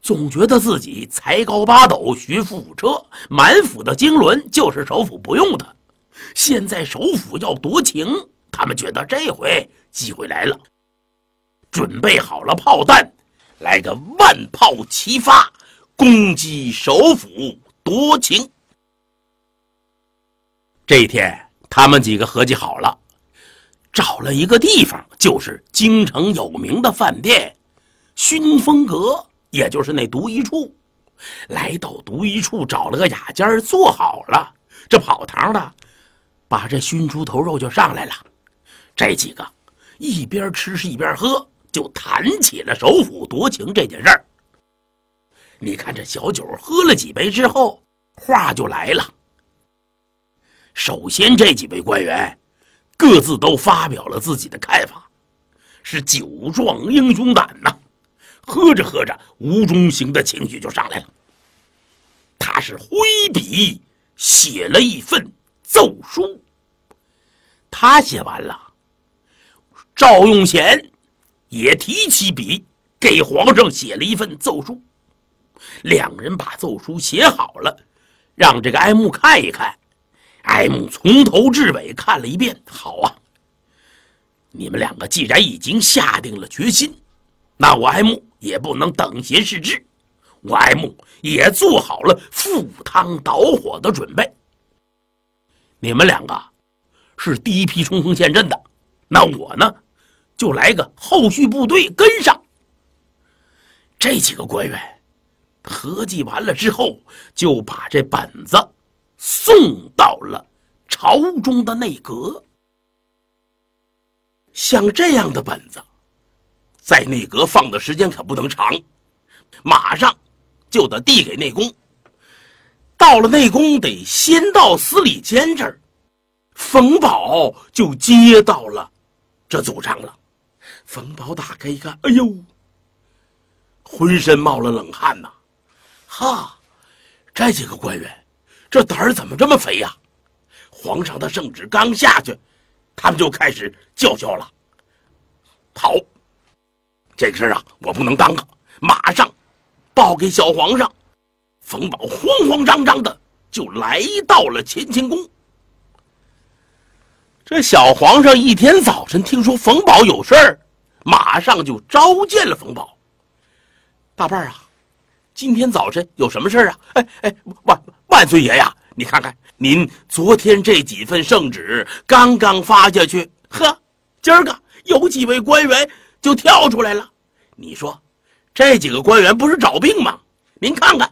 总觉得自己才高八斗，学富五车，满府的经纶就是首府不用的。现在首府要夺情，他们觉得这回机会来了，准备好了炮弹，来个万炮齐发，攻击首府夺情。这一天，他们几个合计好了，找了一个地方，就是京城有名的饭店熏风阁，也就是那独一处。来到独一处，找了个雅间坐好了，这跑堂的把这熏猪头肉就上来了。这几个一边吃一边喝，就谈起了首府夺情这件事儿。你看这小酒喝了几杯之后，话就来了。首先这几位官员各自都发表了自己的看法，是酒壮英雄胆呐。喝着喝着，吴中行的情绪就上来了，他是挥笔写了一份奏书。他写完了，赵用贤也提起笔给皇上写了一份奏书。两人把奏书写好了，让这个哀慕看一看。哀慕从头至尾看了一遍，好啊，你们两个既然已经下定了决心，那我哀慕也不能等闲视之。我哀慕也做好了赴汤蹈火的准备。你们两个是第一批冲锋陷阵的，那我呢，就来个后续部队跟上。这几个官员合计完了之后，就把这本子送到了朝中的内阁。像这样的本子在内阁放的时间可不能长，马上就得递给内宫。到了内宫得先到司礼监这儿，冯保就接到了这奏章了。冯保打开一看，哎呦，浑身冒了冷汗呐！哈，这几个官员这胆儿怎么这么肥呀？皇上的圣旨刚下去，他们就开始叫嚣了。好，这个事儿啊，我不能耽搁，马上报给小皇上。冯保慌慌张张的就来到了乾清宫。这小皇上一天早晨听说冯保有事儿，马上就召见了冯保。大伴儿啊，今天早晨有什么事儿啊？万岁爷呀，你看看您昨天这几份圣旨刚刚发下去，呵，今儿个有几位官员就跳出来了。你说这几个官员不是找病吗？您看看。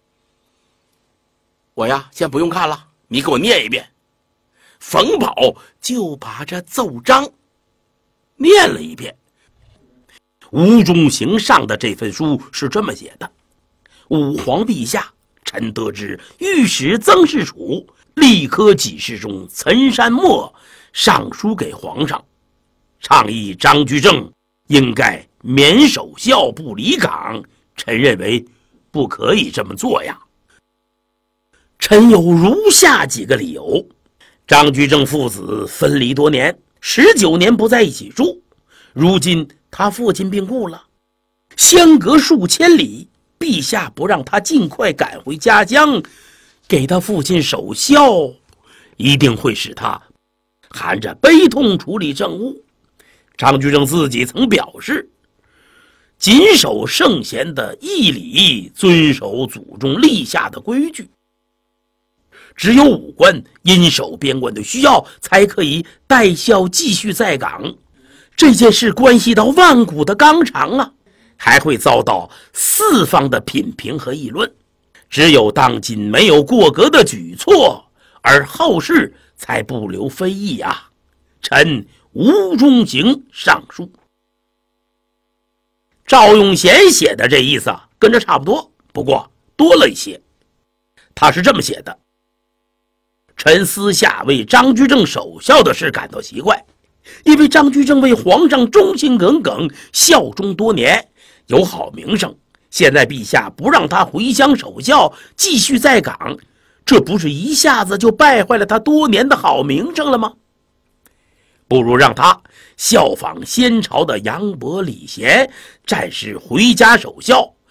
我呀，先不用看了，你给我念一遍。冯保就把这奏章念了一遍。吴中行上的这份书是这么写的：吾皇陛下，臣得知御史曾仕楚立科给事中岑山墨上书给皇上，倡议张居正应该免守孝不离岗。臣认为不可以这么做呀。臣有如下几个理由：张居正父子分离多年，19年不在一起住，如今他父亲病故了，相隔数千里，陛下不让他尽快赶回家乡给他父亲守孝，一定会使他含着悲痛处理政务。张居正自己曾表示，谨守圣贤的义理，遵守祖宗立下的规矩，只有武官因守边关的需要，才可以带孝继续在岗。这件事关系到万古的纲常啊，还会遭到四方的品评和议论。只有当今没有过格的举措，而后世才不留非议啊。臣吴中行上书。赵用贤写的这意思跟这差不多，不过多了一些。他是这么写的：臣私下为张居正守孝的事感到奇怪，因为张居正为皇上忠心耿耿，效忠多年，有好名声。现在陛下不让他回乡守孝，继续在岗，这不是一下子就败坏了他多年的好名声了吗？不如让他效仿先朝的杨伯礼贤，暂时回家守孝，